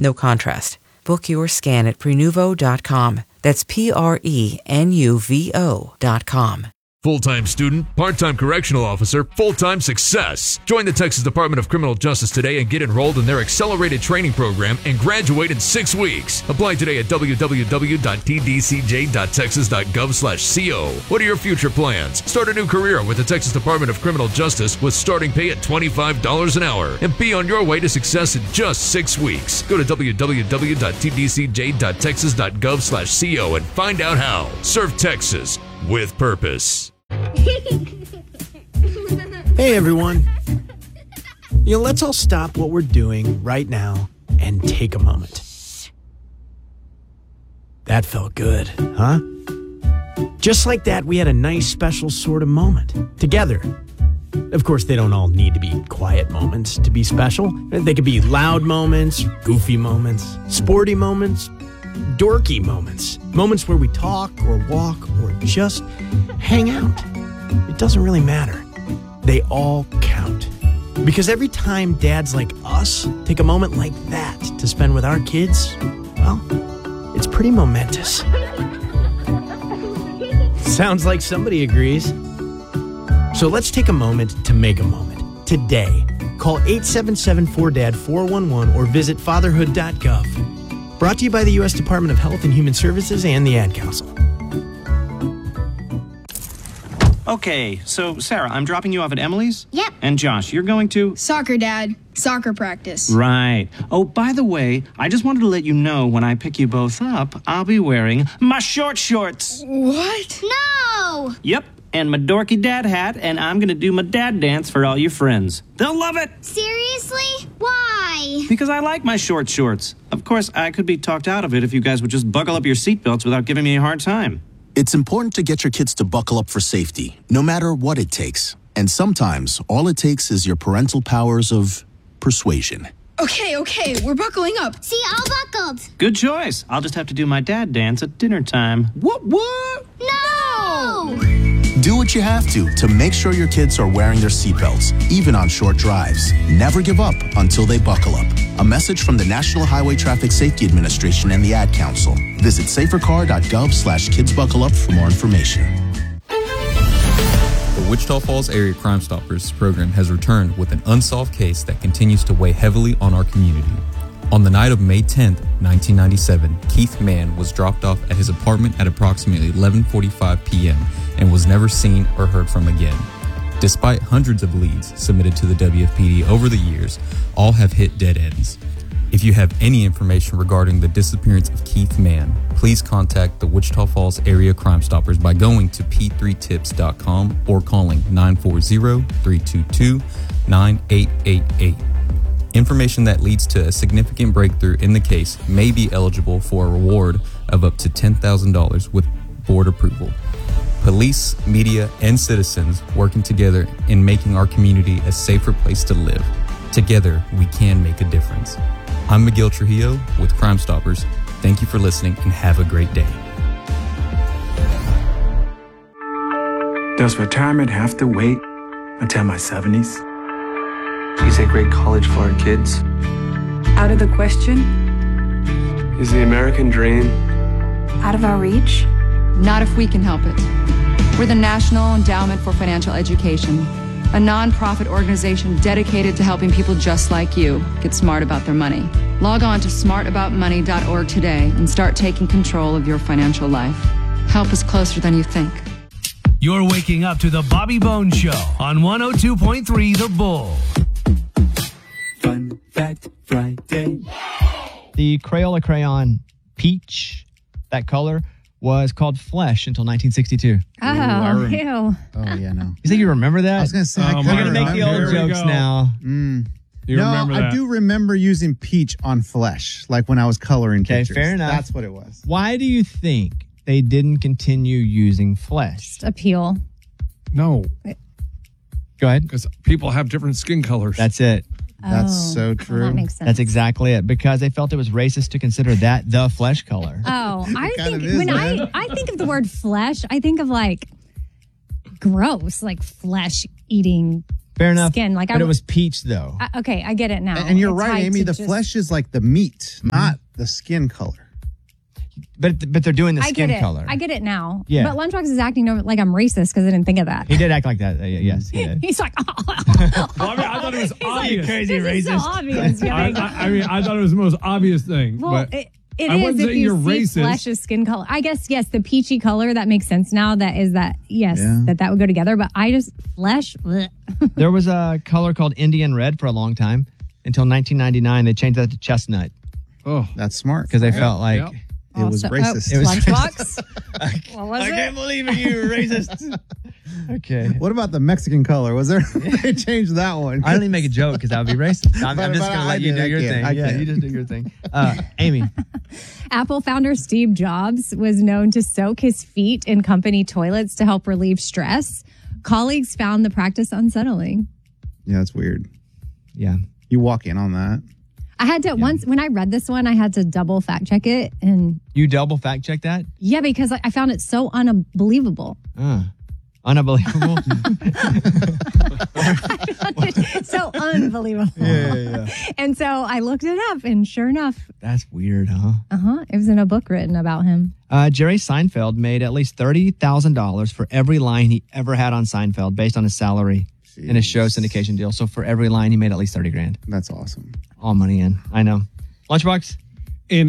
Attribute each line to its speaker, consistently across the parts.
Speaker 1: no contrast. Book your scan at Prenuvo.com. That's Prenuvo.com.
Speaker 2: Full-time student, part-time correctional officer, full-time success. Join the Texas Department of Criminal Justice today and get enrolled in their accelerated training program and graduate in 6 weeks. Apply today at www.tdcj.texas.gov/co. What are your future plans? Start a new career with the Texas Department of Criminal Justice with starting pay at $25 an hour and be on your way to success in just 6 weeks. Go to www.tdcj.texas.gov/co and find out how. Serve Texas with purpose.
Speaker 3: Hey everyone. Let's all stop what we're doing right now and take a moment. That felt good, huh? Just like that, we had a nice special sort of moment together. Of course, they don't all need to be quiet moments to be special. They could be loud moments, goofy moments, sporty moments, dorky moments. Moments where we talk or walk or just hang out. It doesn't really matter. They all count. Because every time dads like us take a moment like that to spend with our kids, well, it's pretty momentous. Sounds like somebody agrees. So let's take a moment to make a moment. Today, call 877-4DAD-411 or visit fatherhood.gov. Brought to you by the U.S. Department of Health and Human Services and the Ad Council.
Speaker 4: Okay, so Sarah, I'm dropping you off at Emily's?
Speaker 5: Yep.
Speaker 4: And Josh, you're going to?
Speaker 6: Soccer, Dad. Soccer practice.
Speaker 4: Right. Oh, by the way, I just wanted to let you know when I pick you both up, I'll be wearing my short shorts.
Speaker 6: What?
Speaker 5: No!
Speaker 4: Yep, and my dorky dad hat, and I'm going to do my dad dance for all your friends. They'll love it!
Speaker 5: Seriously? Why?
Speaker 4: Because I like my short shorts. Of course, I could be talked out of it if you guys would just buckle up your seatbelts without giving me a hard time.
Speaker 7: It's important to get your kids to buckle up for safety, no matter what it takes. And sometimes, all it takes is your parental powers of persuasion.
Speaker 6: Okay, we're buckling up.
Speaker 5: See, all buckled.
Speaker 4: Good choice. I'll just have to do my dad dance at dinner time. What?
Speaker 5: No!
Speaker 7: Do what you have to make sure your kids are wearing their seatbelts, even on short drives. Never give up until they buckle up. A message from the National Highway Traffic Safety Administration and the Ad Council. Visit safercar.gov/kidsbuckleup for more information.
Speaker 8: The Wichita Falls Area Crime Stoppers program has returned with an unsolved case that continues to weigh heavily on our community. On the night of May 10th, 1997, Keith Mann was dropped off at his apartment at approximately 11:45 p.m. and was never seen or heard from again. Despite hundreds of leads submitted to the WFPD over the years, all have hit dead ends. If you have any information regarding the disappearance of Keith Mann, please contact the Wichita Falls Area Crime Stoppers by going to p3tips.com or calling 940-322-9888. Information that leads to a significant breakthrough in the case may be eligible for a reward of up to $10,000 with board approval. Police, media, and citizens working together in making our community a safer place to live. Together, we can make a difference. I'm Miguel Trujillo with Crime Stoppers. Thank you for listening and have a great day.
Speaker 9: Does retirement have to wait until my 70s? Is a great college for our kids?
Speaker 10: Out of the question?
Speaker 9: Is the American dream
Speaker 10: Out of our reach? Not if we can help it. We're the National Endowment for Financial Education, a nonprofit organization dedicated to helping people just like you get smart about their money. Log on to smartaboutmoney.org today and start taking control of your financial life. Help is closer than you think.
Speaker 11: You're waking up to the Bobby Bones Show on 102.3 The Bull.
Speaker 12: Fun Fact Friday.
Speaker 13: The Crayola crayon peach, that color, was called Flesh until 1962.
Speaker 14: Oh, ew.
Speaker 15: Oh, yeah, no.
Speaker 13: You think you remember that?
Speaker 15: I was going to say,
Speaker 13: we're going to make the old jokes now.
Speaker 15: You remember that? I do remember using peach on Flesh, like when I was coloring pictures.
Speaker 13: Fair enough.
Speaker 15: That's what it was.
Speaker 13: Why do you think they didn't continue using Flesh?
Speaker 14: Just appeal.
Speaker 16: No.
Speaker 13: Go ahead.
Speaker 16: Because people have different skin colors.
Speaker 13: That's it.
Speaker 15: That's so true.
Speaker 14: Well, that makes sense.
Speaker 13: That's exactly it. Because they felt it was racist to consider that the flesh color.
Speaker 14: Oh, I think when I think of the word flesh, I think of like gross, like flesh eating
Speaker 13: Fair enough.
Speaker 14: skin. Like
Speaker 13: but it was peach, though.
Speaker 14: Okay, I get it now.
Speaker 15: And you're
Speaker 14: It's
Speaker 15: right,
Speaker 14: tied
Speaker 15: Amy.
Speaker 14: to
Speaker 15: The
Speaker 14: just-
Speaker 15: flesh is like the meat, not the skin color.
Speaker 13: But they're doing the
Speaker 14: I
Speaker 13: skin
Speaker 14: get it.
Speaker 13: color.
Speaker 14: I get it now.
Speaker 13: Yeah.
Speaker 14: But Lunchbox is acting like I'm racist because I didn't think of that.
Speaker 13: He did act like that. Yes, he did.
Speaker 14: He's like,
Speaker 16: I thought it was obvious.
Speaker 13: Crazy
Speaker 14: this is so
Speaker 13: racist.
Speaker 14: obvious. You're like,
Speaker 16: I mean, I thought it was the most obvious thing.
Speaker 14: well,
Speaker 16: but
Speaker 14: it
Speaker 16: I
Speaker 14: is
Speaker 16: wasn't
Speaker 14: if
Speaker 16: saying
Speaker 14: you
Speaker 16: you're
Speaker 14: see
Speaker 16: racist.
Speaker 14: flesh's skin color. I guess, yes, the peachy color, that makes sense now. That
Speaker 15: Yeah.
Speaker 14: that would go together. But I just, flesh, bleh.
Speaker 13: There was a color called Indian red for a long time until 1999. They changed that to chestnut
Speaker 16: Oh,
Speaker 15: That's smart.
Speaker 13: because they felt like
Speaker 16: Yep.
Speaker 15: it was
Speaker 14: Also-
Speaker 15: racist.
Speaker 13: It was
Speaker 14: Lunchbox? What was
Speaker 13: I
Speaker 14: it?
Speaker 13: can't believe it, you racist. Okay.
Speaker 15: What about the Mexican color? Was there? They changed that one.
Speaker 13: I don't even make a joke because that would be racist. I'm
Speaker 15: But-
Speaker 13: just
Speaker 15: but
Speaker 13: going to
Speaker 15: I
Speaker 13: let you
Speaker 15: did.
Speaker 13: do
Speaker 15: I
Speaker 13: your
Speaker 15: can't.
Speaker 13: thing.
Speaker 15: I
Speaker 13: Yeah,
Speaker 15: can't.
Speaker 13: you just do your thing. Amy.
Speaker 14: Apple founder Steve Jobs was known to soak his feet in company toilets to help relieve stress. Colleagues found the practice unsettling.
Speaker 15: Yeah, that's weird.
Speaker 13: Yeah.
Speaker 15: You walk in on that.
Speaker 14: I had to once when I read this one, I had to double fact check it, and
Speaker 13: You double fact check that?
Speaker 14: yeah, because I found it so unbelievable.
Speaker 13: Unbelievable.
Speaker 14: So unbelievable.
Speaker 15: Yeah.
Speaker 14: And so I looked it up, and sure enough,
Speaker 13: That's weird, huh?
Speaker 14: it was in a book written about him.
Speaker 13: Jerry Seinfeld made at least $30,000 for every line he ever had on Seinfeld based on his salary in a show syndication deal. So for every line, he made at least 30 grand.
Speaker 15: That's awesome.
Speaker 13: All money in. I know. Lunchbox?
Speaker 16: In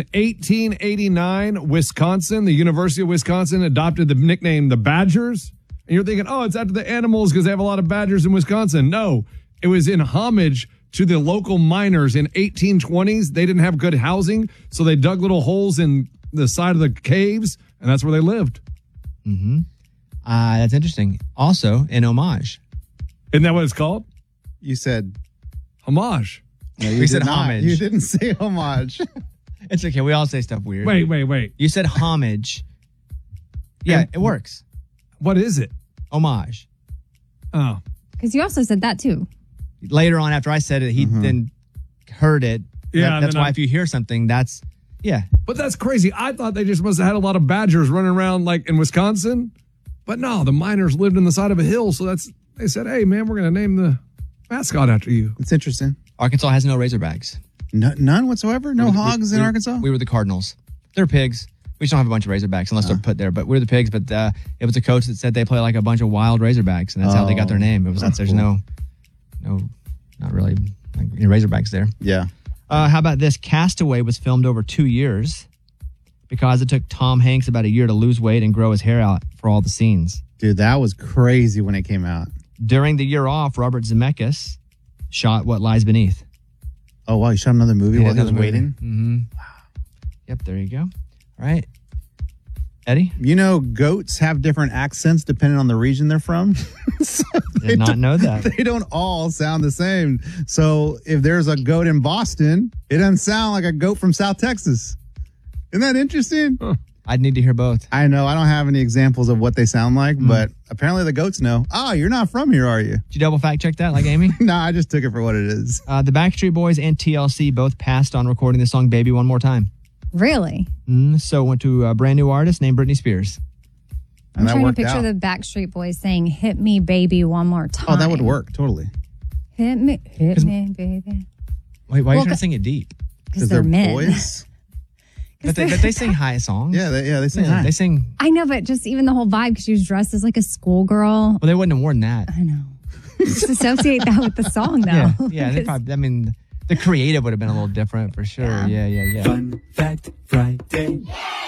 Speaker 16: 1889, Wisconsin, the University of Wisconsin adopted the nickname the Badgers. And you're thinking, oh, it's after the animals because they have a lot of badgers in Wisconsin. No, it was in homage to the local miners in 1820s. They didn't have good housing, so they dug little holes in the side of the caves, and that's where they lived.
Speaker 13: Mm-hmm. That's interesting. Also, in homage.
Speaker 16: Isn't that what it's called?
Speaker 15: You said
Speaker 16: homage.
Speaker 15: No, you
Speaker 13: We
Speaker 15: did
Speaker 13: said
Speaker 15: not.
Speaker 13: homage.
Speaker 15: You didn't say homage.
Speaker 13: It's okay. We all say stuff weird.
Speaker 16: Wait.
Speaker 13: You said homage. Yeah,
Speaker 16: And-
Speaker 13: it works.
Speaker 16: What is it?
Speaker 13: Homage.
Speaker 16: Oh.
Speaker 14: Because you also said that too.
Speaker 13: Later on, after I said it, he then heard it.
Speaker 16: Yeah,
Speaker 13: That's
Speaker 16: and then
Speaker 13: why
Speaker 16: I'm-
Speaker 13: if you hear something, that's, yeah.
Speaker 16: But that's crazy. I thought they just must have had a lot of badgers running around like in Wisconsin. But no, the miners lived in the side of a hill. So they said, hey, man, we're going to name the mascot after you.
Speaker 15: It's interesting.
Speaker 13: Arkansas has no Razorbacks.
Speaker 15: None whatsoever? No hogs in Arkansas?
Speaker 13: We were the Cardinals. They're pigs. We just don't have a bunch of Razorbacks unless they're put there. But we're the pigs. But it was a coach that said they play like a bunch of wild Razorbacks, and that's how they got their name. It was
Speaker 15: that's
Speaker 13: there's
Speaker 15: cool.
Speaker 13: no, not really like Razorbacks there.
Speaker 15: Yeah.
Speaker 13: How about this? Castaway was filmed over 2 years because it took Tom Hanks about a year to lose weight and grow his hair out for all the scenes.
Speaker 15: Dude, that was crazy when it came out.
Speaker 13: During the year off, Robert Zemeckis shot What Lies Beneath.
Speaker 15: Oh, wow. You shot another movie while he was waiting?
Speaker 13: Mm-hmm. Yep, there you go. All right. Eddie?
Speaker 15: You know, goats have different accents depending on the region they're from.
Speaker 13: Did not know that.
Speaker 15: They don't all sound the same. So if there's a goat in Boston, it doesn't sound like a goat from South Texas. Isn't that interesting?
Speaker 13: I'd need to hear both.
Speaker 15: I know. I don't have any examples of what they sound like, but apparently the goats know. Oh, you're not from here, are you?
Speaker 13: Did you double fact check that like Amy?
Speaker 15: No, I just took it for what it is.
Speaker 13: The Backstreet Boys and TLC both passed on recording the song Baby One More Time.
Speaker 14: Really?
Speaker 13: So went to a brand new artist named Britney Spears.
Speaker 14: I'm trying to picture the Backstreet Boys saying, hit me, baby, one more time.
Speaker 15: Oh, that would work. Totally.
Speaker 14: Hit me, baby.
Speaker 13: Wait, why are you trying to sing it deep?
Speaker 14: Because they're men.
Speaker 15: boys.
Speaker 13: But they sing high songs.
Speaker 15: Yeah, they sing high.
Speaker 13: They sing.
Speaker 14: I know, but just even the whole vibe, because she was dressed as like a schoolgirl.
Speaker 13: Well, they wouldn't have worn that.
Speaker 14: I know. Just associate that with the song, though.
Speaker 13: Yeah, they probably, I mean, the creative would have been a little different for sure. Yeah.
Speaker 12: Fun Fact Friday.